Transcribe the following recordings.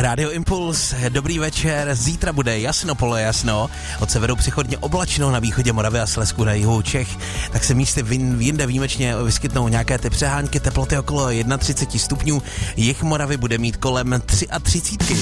Rádio Impuls, dobrý večer, zítra bude jasno, polojasno, od severu přechodně oblačno, na východě Moravy a Slezsku, na jihu Čech, tak se místy jinde výjimečně vyskytnou nějaké ty přehánky, teploty okolo 31 stupňů, jih Moravy bude mít kolem 33.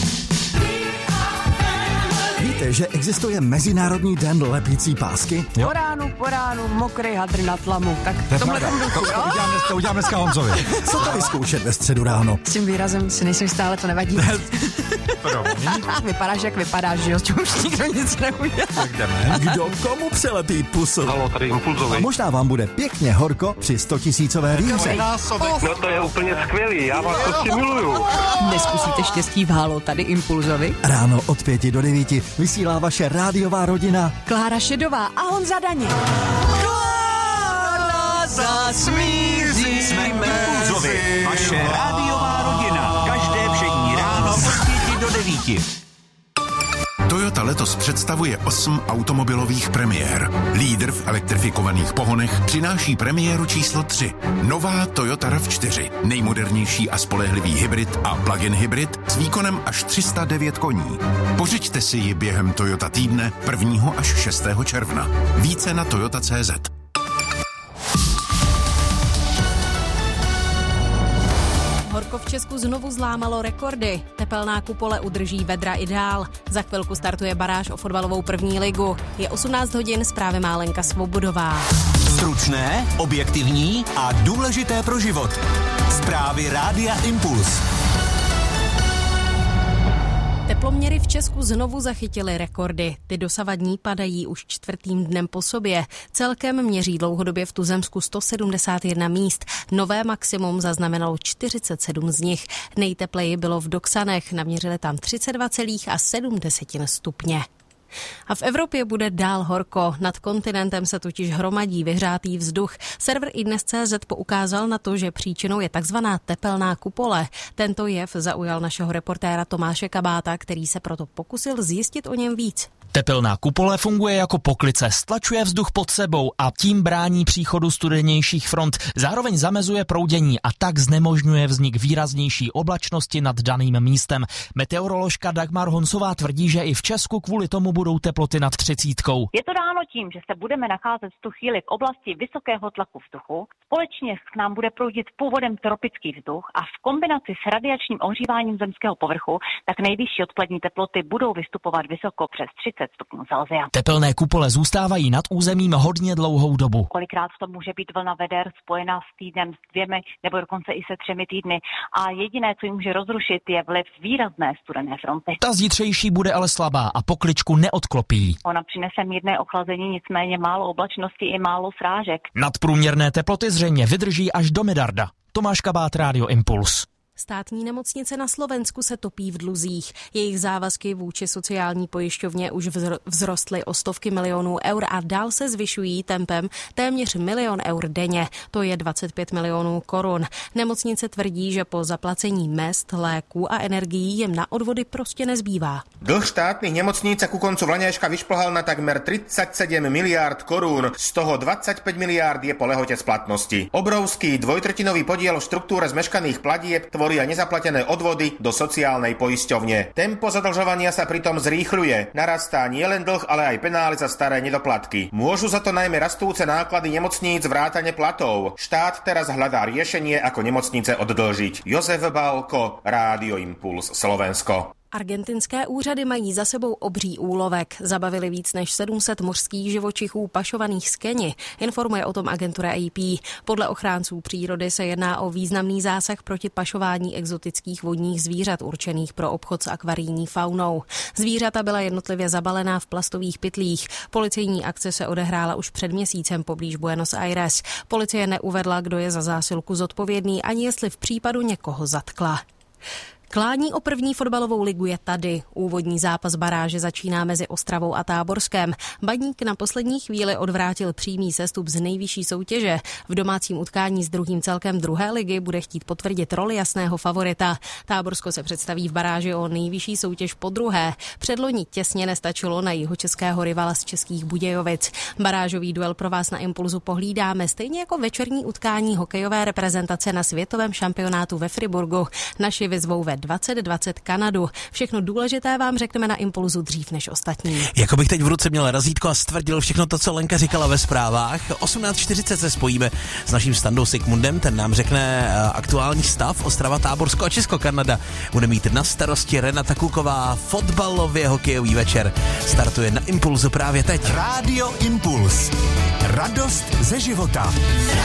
Víte, že existuje Mezinárodní den lepící pásky? Jo? Po ránu, mokrý hadr na tlamu. Tak tomhle To udělám dneska Honzovi. Co to vyzkoušet ve středu ráno? S tím výrazem si nejsem stále, to nevadí. Vypadáš, jak vypadáš, že jo? S čím už nikdo nic neudělá. Tak jdeme. Kdo komu přelepí pusu? Halo, tady Impulzovi. A možná vám bude pěkně horko při 100 000 výhře. No to je úplně skvělý, já vás prostě miluju. Neskusíte štěstí v Halo, tady Impulzovi. Ráno od 5 do 9 vysílá vaše rádiová rodina Klára Šedová a Honza Daněk. Klára zasmíří. Jsme Impulzovi, vaše rádiová rodina. Každé všední ráno od 5 do 9. Toyota letos představuje 8 automobilových premiér. Lídr v elektrifikovaných pohonech přináší premiéru číslo 3. Nová Toyota RAV4. Nejmodernější a spolehlivý hybrid a plug-in hybrid s výkonem až 309 koní. Pořiďte si ji během Toyota týdne 1. až 6. června. Více na toyota.cz. Horko v Česku znovu zlámalo rekordy. Tepelná kupole udrží vedra i dál. Za chvilku startuje baráž o fotbalovou první ligu. Je 18 hodin, zprávy má Lenka Svobodová. Stručné, objektivní a důležité pro život. Zprávy Rádia Impuls. Teploměry v Česku znovu zachytily rekordy. Ty dosavadní padají už 4. dnem po sobě. Celkem měří dlouhodobě v tuzemsku 171 míst. Nové maximum zaznamenalo 47 z nich. Nejtepleji bylo v Doksanech, naměřili tam 32,7 stupně. A v Evropě bude dál horko. Nad kontinentem se totiž hromadí vyhřátý vzduch. Server iDnes.cz poukázal na to, že příčinou je takzvaná tepelná kupole. Tento jev zaujal našeho reportéra Tomáše Kabáta, který se proto pokusil zjistit o něm víc. Tepelná kupole funguje jako poklice, stlačuje vzduch pod sebou a tím brání příchodu studenějších front. Zároveň zamezuje proudění a tak znemožňuje vznik výraznější oblačnosti nad daným místem. Meteoroložka Dagmar Honsová tvrdí, že i v Česku kvůli tomu budou teploty nad 30. Je to dáno tím, že se budeme nacházet v tu chvíli v oblasti vysokého tlaku vzduchu. Společně k nám bude proudit původem tropický vzduch a v kombinaci s radiačním ohříváním zemského povrchu tak nejvyšší odpolední teploty budou vystupovat vysoko přes 30 stupňů Celsia. Tepelné kupole zůstávají nad územím hodně dlouhou dobu. Kolikrát v tom může být vlna veder spojená s týdnem, s 2 nebo dokonce i se 3 týdny. A jediné, co ji může rozrušit, je vliv výrazné studené fronty. Ta zítřejší bude ale slabá a pokličku neodklopí. Ona přinese mírné ochlazení, nicméně málo oblačnosti i málo srážek. Nadprůměrné teploty zřejmě vydrží až do Medarda. Tomáš Kabát, Rádio Impuls. Státní nemocnice na Slovensku se topí v dluzích. Jejich závazky vůči sociální pojišťovně už vzrostly o stovky milionů eur a dál se zvyšují tempem téměř 1 000 000 eur denně. To je 25 milionů korun. Nemocnice tvrdí, že po zaplacení mezd, léků a energií jim na odvody prostě nezbývá. Dlh štátnych nemocníc sa ku koncu vlaňajška vyšplhal na takmer 37 miliárd korún, z toho 25 miliárd je po lehote splatnosti. Obrovský dvojtretinový podiel v štruktúre zmeškaných platieb tvoria nezaplatené odvody do sociálnej poisťovne. Tempo zadlžovania sa pritom zrýchľuje. Narastá nielen dlh, ale aj penále za staré nedoplatky. Môžu za to najmä rastúce náklady nemocníc vrátane platov. Štát teraz hľadá riešenie, ako nemocnice oddlžiť. Jozef Balko, Rádio Impuls, Slovensko. Argentinské úřady mají za sebou obří úlovek. Zabavili víc než 700 mořských živočichů pašovaných z Keni, informuje o tom agentura AP. Podle ochránců přírody se jedná o významný zásah proti pašování exotických vodních zvířat určených pro obchod s akvarijní faunou. Zvířata byla jednotlivě zabalená v plastových pytlích. Policejní akce se odehrála už před měsícem poblíž Buenos Aires. Policie neuvedla, kdo je za zásilku zodpovědný, ani jestli v případu někoho zatkla. Klání o první fotbalovou ligu je tady. Úvodní zápas baráže začíná mezi Ostravou a Táborskem. Baník na poslední chvíli odvrátil přímý sestup z nejvyšší soutěže. V domácím utkání s druhým celkem druhé ligy bude chtít potvrdit roli jasného favorita. Táborsko se představí v baráži o nejvyšší soutěž podruhé. Předloni těsně nestačilo na jihočeského rivala z Českých Budějovic. Barážový duel pro vás na Impulzu pohlídáme stejně jako večerní utkání hokejové reprezentace na světovém šampionátu ve Friburgu. Naši vyzvou ve 2020 Kanadu. Všechno důležité vám řekneme na Impulzu dřív než ostatní. Jako bych teď v ruce měl razítko a stvrdil všechno to, co Lenka říkala ve zprávách. 18:40 se spojíme s naším Standou Sigmundem, ten nám řekne aktuální stav. Ostrava, Táborsko a Česko-Kanada bude mít na starosti Renata Kuková. Fotbalově hokejový večer startuje na Impulzu právě teď. Rádio Impuls. Radost ze života.